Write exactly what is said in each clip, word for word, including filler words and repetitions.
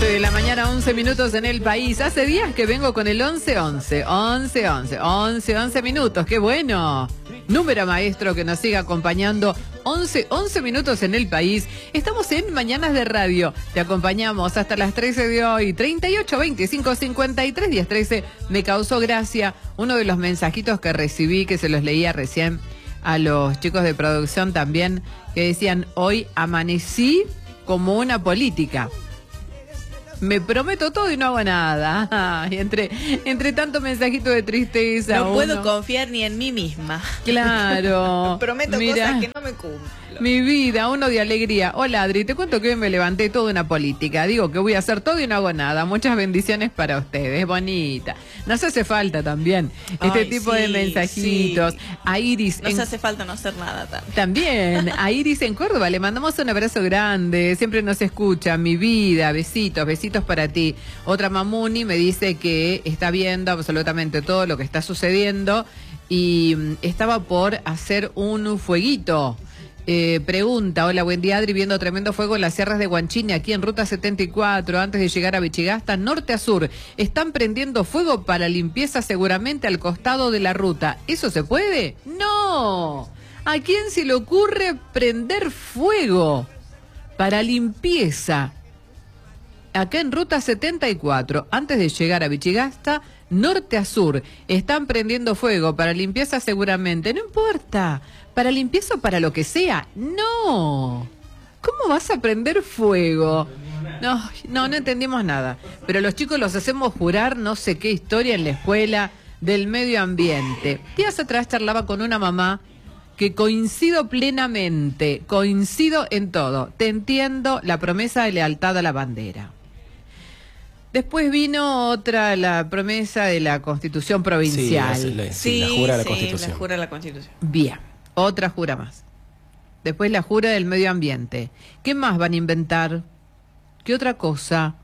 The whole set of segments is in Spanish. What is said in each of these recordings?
once de la mañana, once minutos en el país. Hace días que vengo con el once once, once once, once once minutos, qué bueno. Número maestro que nos siga acompañando, once once minutos en el país. Estamos en Mañanas de Radio, te acompañamos hasta las trece de hoy, treinta y ocho, veinticinco, cincuenta y tres, diez, trece. Me causó gracia uno de los mensajitos que recibí, que se los leía recién a los chicos de producción también, que decían: hoy amanecí como una política. Me prometo todo y no hago nada. Y entre, entre tanto mensajito de tristeza. No uno... puedo confiar ni en mí misma. Claro. Prometo Mirá, cosas que no me cumplo. Mi vida, uno de alegría. Hola, Adri, te cuento que hoy me levanté toda una política. Digo que voy a hacer todo y no hago nada. Muchas bendiciones para ustedes. Bonita. Nos hace falta también este Ay, tipo sí, de mensajitos. Sí. A Iris. Nos en... hace falta no hacer nada también. También. A Iris en Córdoba le mandamos un abrazo grande. Siempre nos escucha. Mi vida. Besitos, besitos para ti. Otra Mamuni me dice que está viendo absolutamente todo lo que está sucediendo y mm, estaba por hacer un fueguito. Eh, pregunta: hola, buen día, Adri, viendo tremendo fuego en las sierras de Huanchine, aquí en Ruta setenta y cuatro, antes de llegar a Vichigasta, norte a sur. Están prendiendo fuego para limpieza seguramente al costado de la ruta. ¿Eso se puede? ¡No! ¿A quién se le ocurre prender fuego para limpieza? Acá en Ruta setenta y cuatro, antes de llegar a Vichigasta, norte a sur, están prendiendo fuego para limpieza seguramente. No importa, para limpieza o para lo que sea. No. ¿Cómo vas a prender fuego? No, no, no entendimos nada. Pero los chicos los hacemos jurar no sé qué historia en la escuela del medio ambiente. Días atrás charlaba con una mamá que coincido plenamente, coincido en todo. Te entiendo, la promesa de lealtad a la bandera. Después vino otra, la promesa de la Constitución Provincial. Sí, la, sí, Sí, la jura de la sí, Constitución. la jura de la Constitución. Bien, otra jura más. Después la jura del medio ambiente. ¿Qué más van a inventar? ¿Qué otra cosa?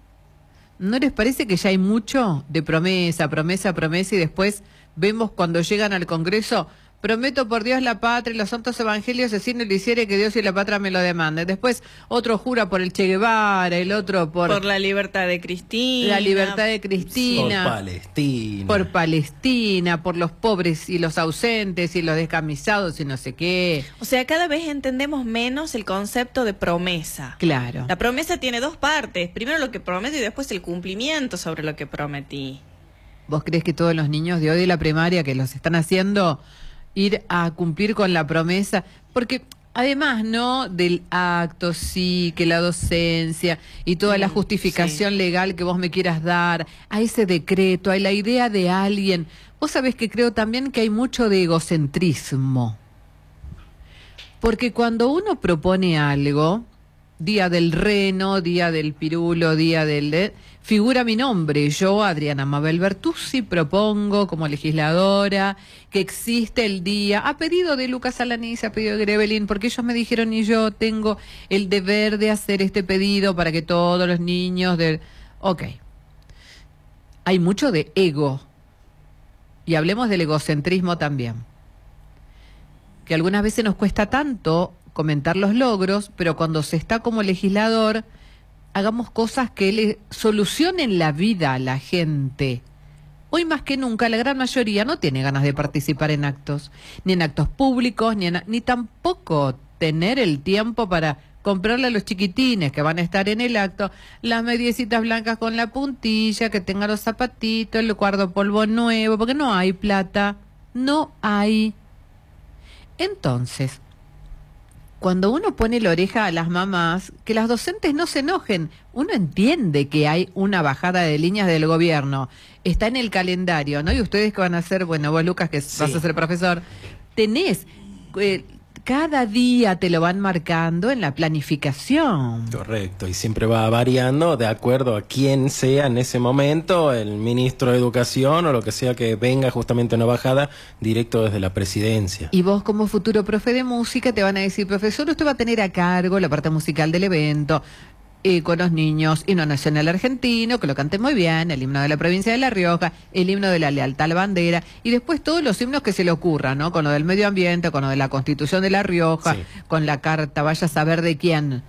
¿No les parece que ya hay mucho de promesa, promesa, promesa y después vemos cuando llegan al Congreso: prometo por Dios, la patria y los santos evangelios, si no lo hiciere, que Dios y la patria me lo demanden? Después otro jura por el Che Guevara, el otro por... Por la libertad de Cristina. La libertad de Cristina. Por Palestina. Por Palestina, por los pobres y los ausentes y los descamisados y no sé qué. O sea, cada vez entendemos menos el concepto de promesa. Claro. La promesa tiene dos partes. Primero lo que prometo y después el cumplimiento sobre lo que prometí. ¿Vos crees que todos los niños de hoy de la primaria que los están haciendo ir a cumplir con la promesa? Porque además, ¿no?, del acto, sí, que la docencia y toda la justificación sí. legal que vos me quieras dar, a ese decreto, a la idea de alguien. Vos sabés que creo también que hay mucho de egocentrismo. Porque cuando uno propone algo, día del reno, día del pirulo, día del... figura mi nombre. Yo, Adriana Mabel Bertuzzi, propongo como legisladora que existe el día, a pedido de Lucas Alanís, a pedido de Grevelin, porque ellos me dijeron y yo tengo el deber de hacer este pedido para que todos los niños de... Ok. Hay mucho de ego. Y hablemos del egocentrismo también. Que algunas veces nos cuesta tanto comentar los logros, pero cuando se está como legislador, hagamos cosas que le solucionen la vida a la gente. Hoy más que nunca la gran mayoría no tiene ganas de participar en actos, ni en actos públicos, ni, en, ni tampoco tener el tiempo para comprarle a los chiquitines que van a estar en el acto las mediecitas blancas con la puntilla, que tengan los zapatitos, el guardapolvo nuevo, porque no hay plata, no hay. Entonces, cuando uno pone la oreja a las mamás, que las docentes no se enojen. Uno entiende que hay una bajada de líneas del gobierno. Está en el calendario, ¿no? Y ustedes que van a ser, bueno, vos, Lucas, que sí. vas a ser profesor, tenés... Eh, cada día te lo van marcando en la planificación. Correcto, y siempre va variando de acuerdo a quién sea en ese momento, el ministro de Educación o lo que sea que venga justamente una bajada directo desde la presidencia. Y vos como futuro profe de música te van a decir: profesor, usted va a tener a cargo la parte musical del evento, eh, con los niños, himno nacional argentino, que lo canten muy bien, el himno de la provincia de La Rioja, el himno de la lealtad a la bandera, y después todos los himnos que se le ocurran, ¿no? Con lo del medio ambiente, con lo de la Constitución de La Rioja, sí. con la carta, vaya a saber de quién.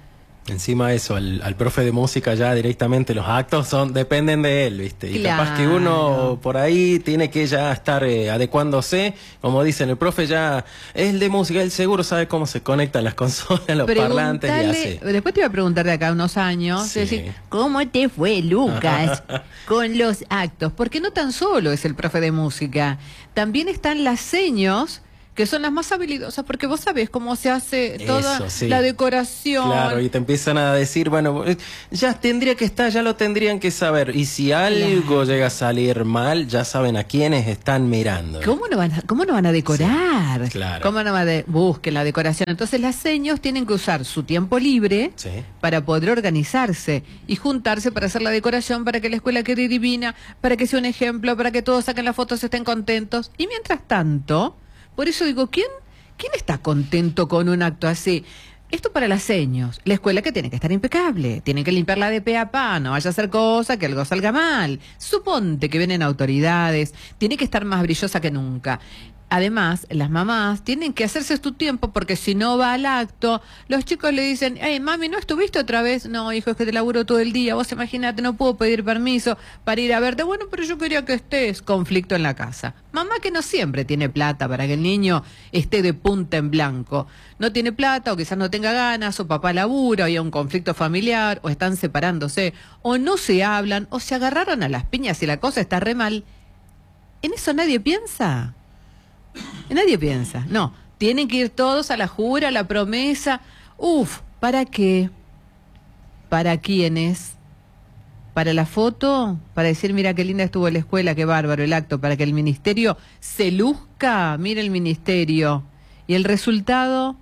Encima eso, al, al profe de música ya directamente los actos son dependen de él, ¿viste? Y Claro. capaz que uno por ahí tiene que ya estar eh, adecuándose, como dicen, el profe ya es el de música, él seguro sabe cómo se conectan las consolas, los parlantes y Preguntale- hace. Después te iba a preguntar de acá unos años, Sí. decir, ¿cómo te fue, Lucas, con los actos? Porque no tan solo es el profe de música, también están las seños, que son las más habilidosas, porque vos sabés cómo se hace toda Eso, sí. la decoración. Claro, y te empiezan a decir, bueno, eh, ya tendría que estar, ya lo tendrían que saber. Y si algo llega a salir mal, ya saben a quiénes están mirando. ¿Cómo no van a, cómo no van a decorar? Sí, claro. ¿Cómo no van a de- busquen la decoración? Entonces las seños tienen que usar su tiempo libre Sí. para poder organizarse y juntarse para hacer la decoración, para que la escuela quede divina, para que sea un ejemplo, para que todos saquen las fotos y estén contentos. Y mientras tanto, por eso digo, ¿quién, quién está contento con un acto así? Esto para las seños. La escuela que tiene que estar impecable. Tienen que limpiarla de pe a pa. No vaya a hacer cosa que algo salga mal. Suponte que vienen autoridades. Tiene que estar más brillosa que nunca. Además, las mamás tienen que hacerse su tiempo porque si no va al acto, los chicos le dicen, hey, mami, ¿no estuviste otra vez? No, hijo, es que te laburo todo el día. Vos imagínate, no puedo pedir permiso para ir a verte. Bueno, pero yo quería que estés. Conflicto en la casa. Mamá que no siempre tiene plata para que el niño esté de punta en blanco. No tiene plata o quizás no tenga ganas, o papá labura, o hay un conflicto familiar, o están separándose, o no se hablan, o se agarraron a las piñas y la cosa está re mal. ¿En eso nadie piensa? Nadie piensa, no, tienen que ir todos a la jura, a la promesa. Uf, ¿para qué? ¿Para quiénes? ¿Para la foto? ¿Para decir, mira qué linda estuvo la escuela, qué bárbaro el acto? ¿Para que el ministerio se luzca? Mira el ministerio. ¿Y el resultado?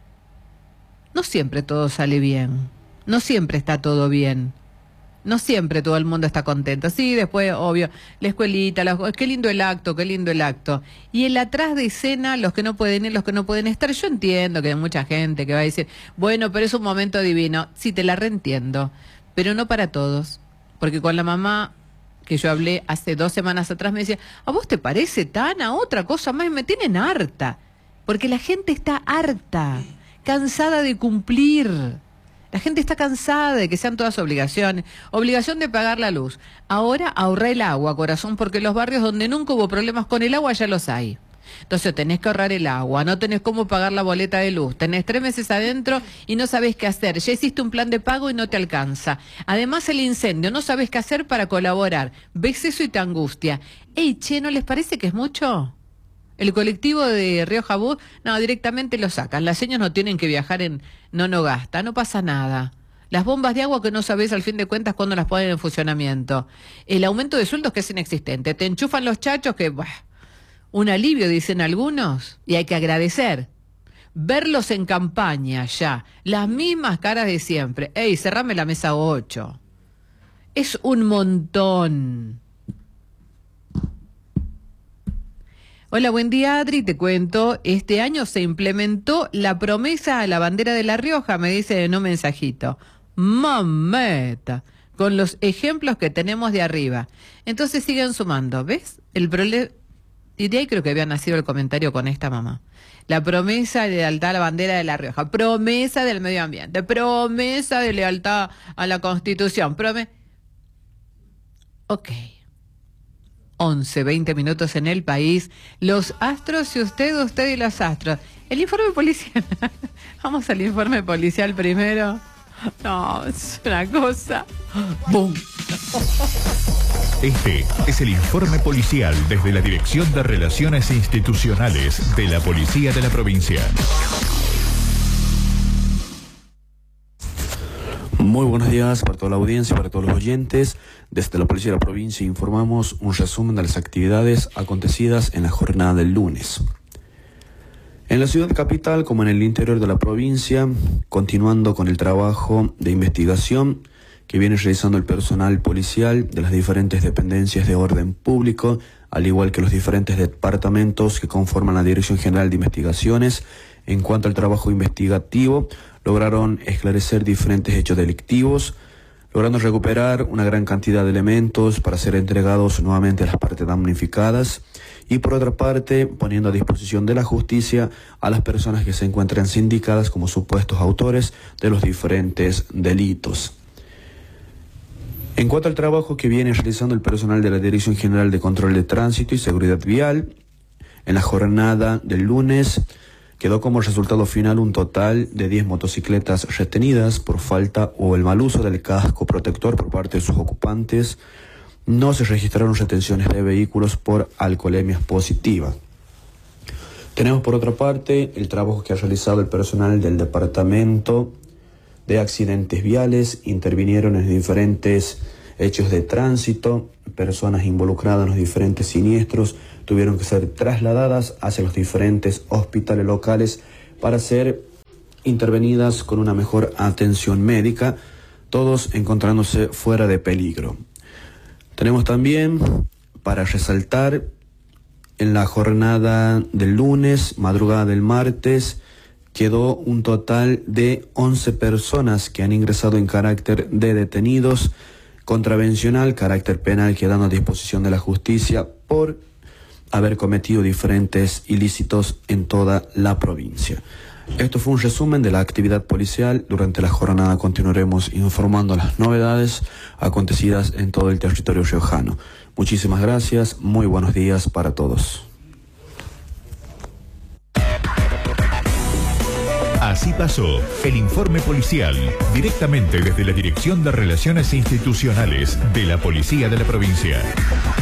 No siempre todo sale bien, no siempre está todo bien. No siempre todo el mundo está contento. Sí, después, obvio, la escuelita, la, qué lindo el acto, qué lindo el acto. Y el atrás de escena, los que no pueden ir, los que no pueden estar, yo entiendo que hay mucha gente que va a decir, bueno, pero es un momento divino. Sí, te la reentiendo, pero no para todos. Porque con la mamá que yo hablé hace dos semanas atrás me decía, ¿a vos te parece, Tana? Otra cosa más, me tienen harta. Porque la gente está harta, cansada de cumplir. La gente está cansada de que sean todas obligaciones. Obligación de pagar la luz. Ahora ahorra el agua, corazón, porque los barrios donde nunca hubo problemas con el agua ya los hay. Entonces tenés que ahorrar el agua, no tenés cómo pagar la boleta de luz, tenés tres meses adentro y no sabés qué hacer. Ya hiciste un plan de pago y no te alcanza. Además el incendio, no sabés qué hacer para colaborar. Ves eso y te angustia. Ey, che, ¿no les parece que es mucho? El colectivo de Río Jabú, no, directamente lo sacan. Las señas no tienen que viajar en no, no gasta, no pasa nada. Las bombas de agua que no sabés al fin de cuentas cuándo las ponen en funcionamiento. El aumento de sueldos que es inexistente. Te enchufan los chachos que, bah, un alivio dicen algunos, y hay que agradecer. Verlos en campaña ya, las mismas caras de siempre. Ey, cerrame la mesa ocho. Es un montón. Hola, buen día, Adri, te cuento, este año se implementó la promesa a la bandera de La Rioja, me dice en un mensajito. Mameta, con los ejemplos que tenemos de arriba. Entonces siguen sumando, ¿ves? El problema, y de ahí creo que había nacido el comentario con esta mamá. La promesa de lealtad a la bandera de La Rioja, promesa del medio ambiente, promesa de lealtad a la Constitución, promesa... Ok. once, veinte minutos en el país. Los astros y usted, usted y los astros. El informe policial. Vamos al informe policial primero. No, es una cosa. ¡Bum! Este es el informe policial desde la Dirección de Relaciones Institucionales de la Policía de la Provincia. Muy buenos días para toda la audiencia, para todos los oyentes. Desde la Policía de la Provincia informamos un resumen de las actividades acontecidas en la jornada del lunes. En la ciudad capital, como en el interior de la provincia, continuando con el trabajo de investigación que viene realizando el personal policial de las diferentes dependencias de orden público, al igual que los diferentes departamentos que conforman la Dirección General de Investigaciones, en cuanto al trabajo investigativo, lograron esclarecer diferentes hechos delictivos, logrando recuperar una gran cantidad de elementos para ser entregados nuevamente a las partes damnificadas y por otra parte poniendo a disposición de la justicia a las personas que se encuentran sindicadas como supuestos autores de los diferentes delitos. En cuanto al trabajo que viene realizando el personal de la Dirección General de Control de Tránsito y Seguridad Vial, en la jornada del lunes quedó como resultado final un total de diez motocicletas retenidas por falta o el mal uso del casco protector por parte de sus ocupantes. No se registraron retenciones de vehículos por alcoholemia positiva. Tenemos por otra parte el trabajo que ha realizado el personal del Departamento de Accidentes Viales. Intervinieron en diferentes hechos de tránsito, personas involucradas en los diferentes siniestros tuvieron que ser trasladadas hacia los diferentes hospitales locales para ser intervenidas con una mejor atención médica, todos encontrándose fuera de peligro. Tenemos también para resaltar en la jornada del lunes, madrugada del martes, quedó un total de once personas que han ingresado en carácter de detenidos, contravencional, carácter penal quedando a disposición de la justicia por haber cometido diferentes ilícitos en toda la provincia. Esto fue un resumen de la actividad policial. Durante la jornada continuaremos informando las novedades acontecidas en todo el territorio riojano. Muchísimas gracias, muy buenos días para todos. Así pasó el informe policial, directamente desde la Dirección de Relaciones Institucionales de la Policía de la Provincia.